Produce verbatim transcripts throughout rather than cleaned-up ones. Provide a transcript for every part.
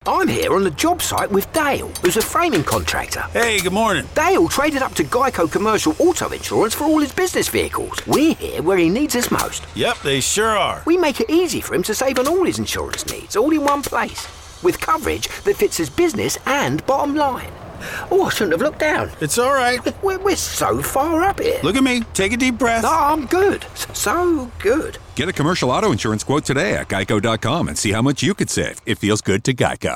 I'm here on the job site with Dale, who's a framing contractor. Hey, good morning. Dale traded up to Geico Commercial Auto Insurance for all his business vehicles. We're here where he needs us most. Yep, they sure are. We make it easy for him to save on all his insurance needs, all in one place, with coverage that fits his business and bottom line. Oh, I shouldn't have looked down. It's all right. We're, we're so far up here. Look at me. Take a deep breath. No, I'm good. So good. Get a commercial auto insurance quote today at geico dot com and see how much you could save. It feels good to Geico.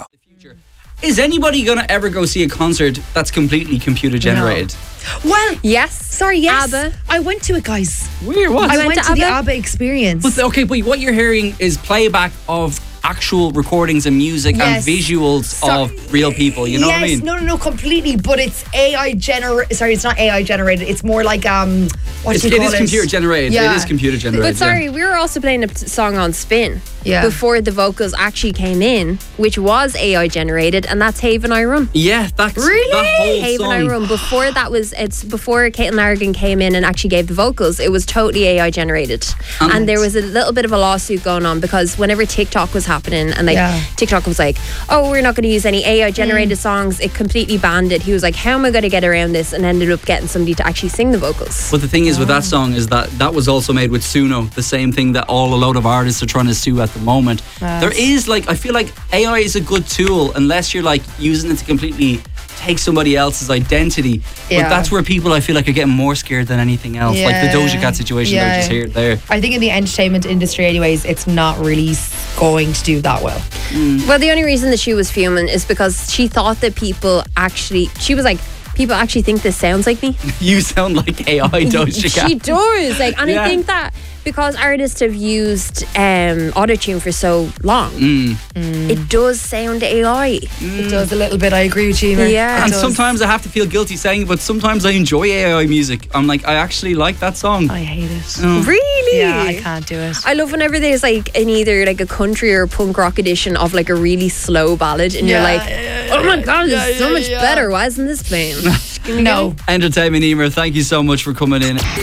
Is anybody going to ever go see a concert that's completely computer generated? No. Well, yes. Sorry, yes. ABBA. I went to it, guys. Weird, what? I went went, to to, the ABBA? ABBA experience. But, okay, but what you're hearing is playback of actual recordings and music Yes. and visuals So- of real people. You know yes, what I mean? no, no, no, completely. But it's A I generated. Sorry, it's not A I generated. It's more like um, what It's, do you it call is it? computer generated. Yeah. It is computer generated. But sorry, we were also playing a p- song on Spin Yeah. before the vocals actually came in, which was A I generated, and that's Haven I Run. Yeah, that's Really? that whole Haven song. I Run. Before that was, it's before Caitlin Larrigan came in and actually gave the vocals, it was totally A I generated. And- And there was a little bit of a lawsuit going on because whenever TikTok was happening and like Yeah. TikTok was like, oh, we're not going to use any A I generated songs, it completely banned it. He was like, how am I going to get around this? And ended up getting somebody to actually sing the vocals. But the thing is with that song is that that was also made with Suno, the same thing that all a load of artists are trying to sue at the moment. There is like, I feel like A I is a good tool unless you're like using it to completely take somebody else's identity. Yeah. But that's where people I feel like are getting more scared than anything else. Like the Doja Cat situation that Yeah. I just heard there. I think in the entertainment industry, anyways, it's not really s- going to do that well. Well, the only reason that she was fuming is because she thought that people actually, she was like, people actually think this sounds like me. You sound like A I Doja Cat. She does. Like, and Yeah. I think that because artists have used um, autotune for so long, Mm. it does sound A I. It does a little bit. I agree with you, Emer. Yeah. It And does. sometimes I have to feel guilty saying it, but sometimes I enjoy A I music. I'm like, I actually like that song. I hate it. Oh. Really? Yeah, I can't do it. I love whenever there's like an either like a country or a punk rock edition of like a really slow ballad, and Yeah, you're like, yeah, oh my god, yeah, it's so yeah, much yeah. better. Why isn't this playing? No. Entertainment Emer, thank you so much for coming in.